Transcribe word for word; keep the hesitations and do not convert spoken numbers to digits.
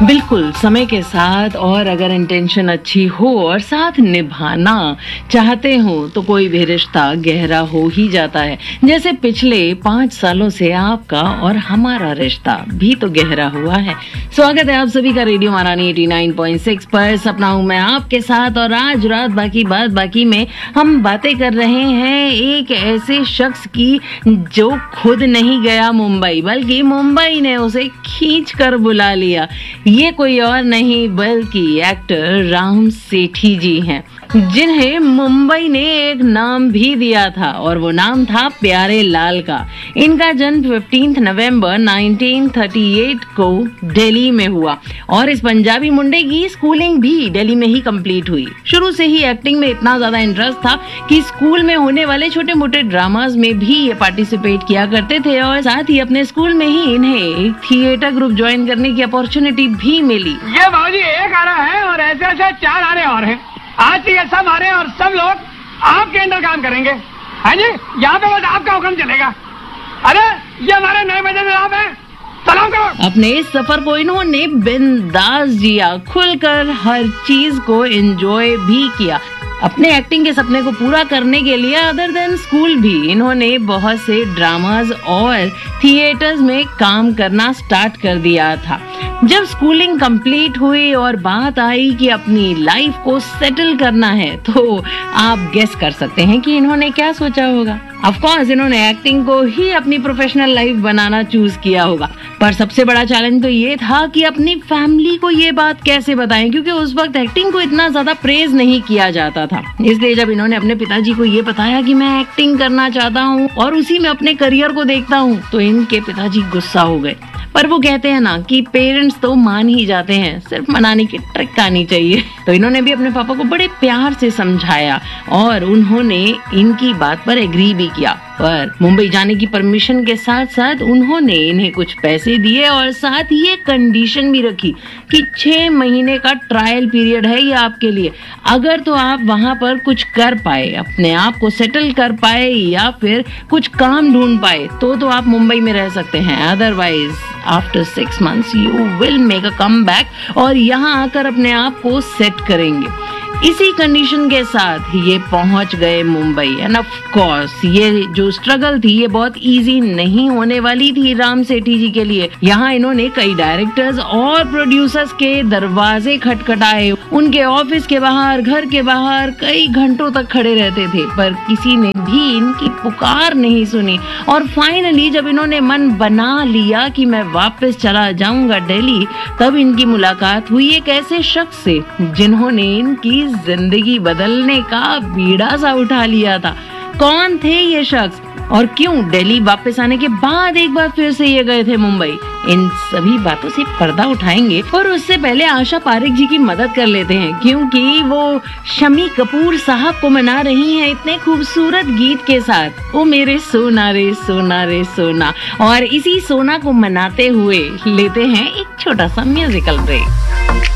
बिल्कुल, समय के साथ और अगर इंटेंशन अच्छी हो और साथ निभाना चाहते हो तो कोई भी रिश्ता गहरा हो ही जाता है। जैसे पिछले पाँच सालों से आपका और हमारा रिश्ता भी तो गहरा हुआ है। स्वागत है आप सभी का रेडियो महारानी नवासी पॉइंट छह पर। सपना हूं मैं आपके साथ और आज रात बाकी बात बाकी में हम बातें कर रहे हैं एक ऐसे शख्स की जो खुद नहीं गया मुंबई, बल्कि मुंबई ने उसे खींच कर बुला लिया। ये कोई और नहीं बल्कि एक्टर राम सेठी जी हैं, जिन्हें मुंबई ने एक नाम भी दिया था और वो नाम था प्यारे लाल का। इनका जन्म पंद्रह नवंबर उन्नीस सौ अड़तीस को दिल्ली में हुआ और इस पंजाबी मुंडे की स्कूलिंग भी दिल्ली में ही कंप्लीट हुई। शुरू से ही एक्टिंग में इतना ज्यादा इंटरेस्ट था कि स्कूल में होने वाले छोटे मोटे ड्रामास में भी ये पार्टिसिपेट किया करते थे और साथ ही अपने स्कूल में ही इन्हें एक थिएटर ग्रुप ज्वाइन करने की अपॉर्चुनिटी भी मिली। ये बाबूजी एक आ रहा है और ऐसे ऐसे चार आ रहे और हैं। आज से ये सब आ रहे हैं और सब लोग आपके अंडर काम करेंगे। हाँ जी, यहाँ पे बस आपका हुक्म चलेगा। अरे ये हमारे नए बजे जनाब है, सलाम करो। अपने इस सफर को इन्होंने बिंदास जिया, खुलकर हर चीज को एंजॉय भी किया। अपने एक्टिंग के सपने को पूरा करने के लिए अदर देन स्कूल भी इन्होंने बहुत से ड्रामाज और थिएटर्स में काम करना स्टार्ट कर दिया था। जब स्कूलिंग कंप्लीट हुई और बात आई कि अपनी लाइफ को सेटल करना है, तो आप गेस कर सकते हैं कि इन्होंने क्या सोचा होगा। ऑफ कोर्स इन्होंने एक्टिंग को ही अपनी प्रोफेशनल लाइफ बनाना चूज किया होगा, पर सबसे बड़ा चैलेंज तो ये था कि अपनी फैमिली को ये बात कैसे बताएं, क्योंकि उस वक्त एक्टिंग को इतना ज्यादा प्रेज नहीं किया जाता था। इसलिए जब इन्होंने अपने पिताजी को ये बताया कि मैं एक्टिंग करना चाहता हूँ और उसी में अपने करियर को देखता हूँ, तो इनके पिताजी गुस्सा हो गए। पर वो कहते हैं ना कि पेरेंट्स तो मान ही जाते हैं, सिर्फ मनाने की ट्रिक आनी चाहिए। तो इन्होंने भी अपने पापा को बड़े प्यार से समझाया और उन्होंने इनकी बात पर एग्री भी किया। पर मुंबई जाने की परमिशन के साथ साथ उन्होंने इन्हें कुछ पैसे दिए और साथ ये कंडीशन भी रखी कि छह महीने का ट्रायल पीरियड है ये आपके लिए। अगर तो आप वहां पर कुछ कर पाए, अपने आप को सेटल कर पाए या फिर कुछ काम ढूंढ पाए, तो तो आप मुंबई में रह सकते हैं। Otherwise after six months you will make a come back और यहाँ आकर अपने आप को सेट करेंगे। इसी कंडीशन के साथ ये पहुंच गए मुंबई। एंड ऑफ कोर्स ये जो स्ट्रगल थी ये बहुत इजी नहीं होने वाली थी राम सेठी जी के लिए। यहाँ इन्होंने कई डायरेक्टर्स और प्रोड्यूसर्स के दरवाजे खटखटाए, उनके ऑफिस के बाहर, घर के बाहर कई घंटों तक खड़े रहते थे, पर किसी ने भी इनकी पुकार नहीं सुनी। और फाइनली जब इन्होंने मन बना लिया कि मैं वापस चला जाऊंगा दिल्ली, तब इनकी मुलाकात हुई एक ऐसे शख्स से जिन्होंने इनकी जिंदगी बदलने का बीड़ा सा उठा लिया था। कौन थे ये शख्स और क्यों दिल्ली वापस आने के बाद एक बार फिर से ये गए थे मुंबई, इन सभी बातों से पर्दा उठाएंगे। और उससे पहले आशा पारेख जी की मदद कर लेते हैं, क्योंकि वो शम्मी कपूर साहब को मना रही हैं इतने खूबसूरत गीत के साथ, ओ मेरे सोना रे सोना रे सोना। और इसी सोना को मनाते हुए लेते हैं एक छोटा सा म्यूजिकल ब्रेक।